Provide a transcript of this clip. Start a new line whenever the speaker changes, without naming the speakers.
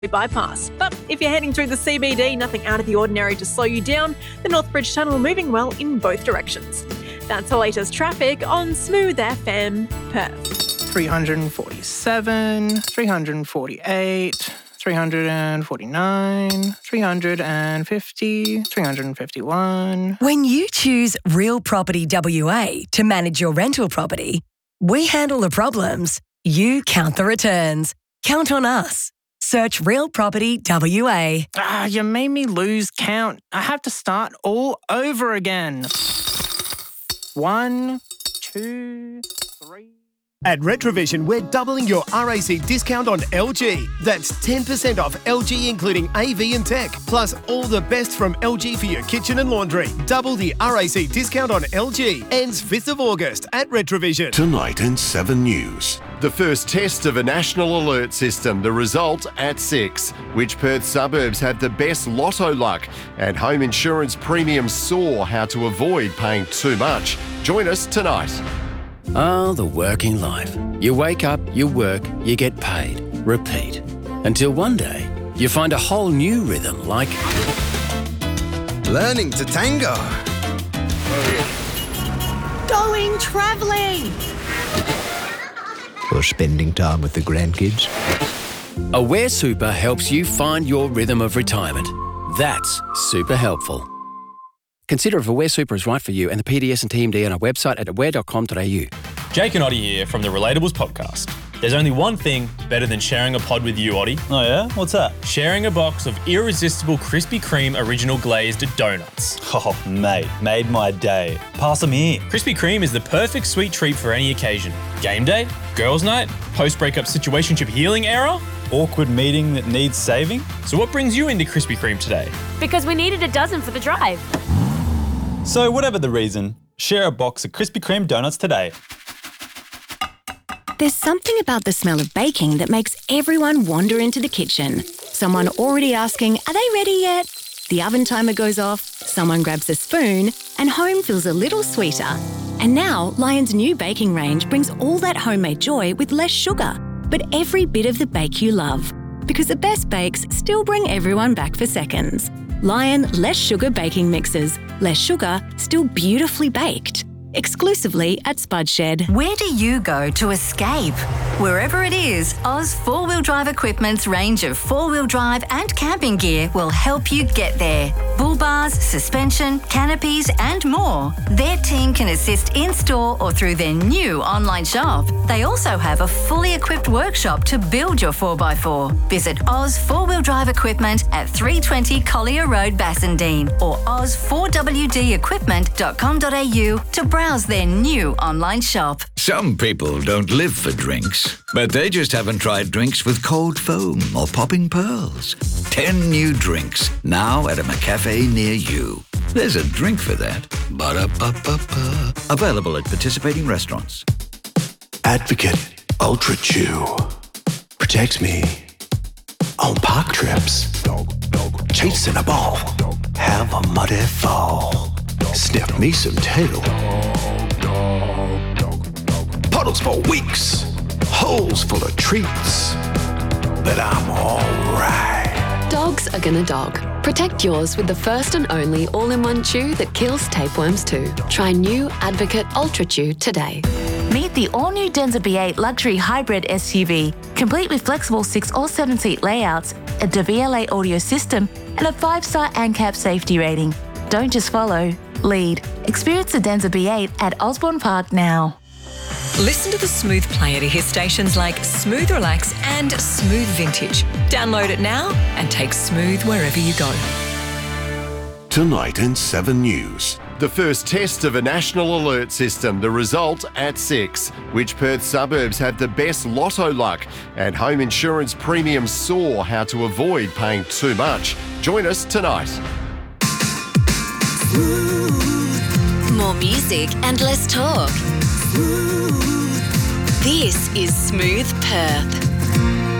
bypass. But if you're heading through the CBD, nothing out of the ordinary to slow you down. The Northbridge Tunnel moving well in both directions. That's the latest traffic on Smooth FM Perth.
347, 348, 349, 350, 351.
When you choose Real Property WA to manage your rental property, we handle the problems, you count the returns. Count on us. Search Real Property WA.
You made me lose count. I have to start all over again. 1, 2, 3...
At Retrovision, we're doubling your RAC discount on LG. That's 10% off LG including AV and tech, plus all the best from LG for your kitchen and laundry. Double the RAC discount on LG. Ends 5th of August at Retrovision.
Tonight in 7 News. The first test of a national alert system, the result at 6. Which Perth suburbs have the best lotto luck? And home insurance premiums soar, how to avoid paying too much. Join us tonight.
Oh, the working life. You wake up, you work, you get paid. Repeat. Until one day, you find a whole new rhythm like...
learning to tango.
Going travelling.
Or spending time with the grandkids.
Aware Super helps you find your rhythm of retirement. That's super helpful. Consider if Aware Super is right for you and the PDS and TMD on our website at aware.com.au.
Jake and Oddie here from the Relatables podcast. There's only one thing better than sharing a pod with you, Oddie.
Oh yeah? What's that?
Sharing a box of irresistible Krispy Kreme original glazed donuts.
Oh, mate, made my day. Pass them here.
Krispy Kreme is the perfect sweet treat for any occasion. Game day, girls' night, post-breakup situationship healing era,
awkward meeting that needs saving.
So what brings you into Krispy Kreme today?
Because we needed a dozen for the drive.
So whatever the reason, share a box of Krispy Kreme donuts today.
There's something about the smell of baking that makes everyone wander into the kitchen. Someone already asking, are they ready yet? The oven timer goes off, someone grabs a spoon, and home feels a little sweeter. And now, Lion's new baking range brings all that homemade joy with less sugar, but every bit of the bake you love. Because the best bakes still bring everyone back for seconds. Lion Less Sugar Baking Mixes. Less sugar, still beautifully baked. Exclusively at Spudshed.
Where do you go to escape? Wherever it is, Oz 4-Wheel Drive Equipment's range of 4-wheel drive and camping gear will help you get there. Bull bars, suspension, canopies and more. Their team can assist in-store or through their new online shop. They also have a fully equipped workshop to build your 4x4. Visit Oz 4-Wheel Drive Equipment at 320 Collier Road, Bassendean or oz4wdequipment.com.au to browse their new online shop.
Some people don't live for drinks, but they just haven't tried drinks with cold foam or popping pearls. 10 new drinks, now at a McCafe near you. There's a drink for that. Ba-da-ba-ba-ba. Available at participating restaurants.
Advocate Ultra Chew protects me on park trips. Chasing a ball, have a muddy fall. Sniff me some tail. Puddles for weeks, holes full of treats. But I'm alright.
Dogs are gonna dog. Protect yours with the first and only all-in-one chew that kills tapeworms too. Try new Advocate Ultra Chew today.
Meet the all-new Denza B8 luxury hybrid SUV, complete with flexible 6 or 7-seat layouts, a DVLA audio system, and a 5-star ANCAP safety rating. Don't just follow, lead. Experience the Denza B8 at Osborne Park now.
Listen to the Smooth player to hear stations like Smooth Relax and Smooth Vintage. Download it now and take Smooth wherever you go.
Tonight in 7 News. The first test of a national alert system, the result at 6. Which Perth suburbs have the best lotto luck? And home insurance premiums soar, how to avoid paying too much. Join us tonight.
More music and less talk. This is Smooth Perth.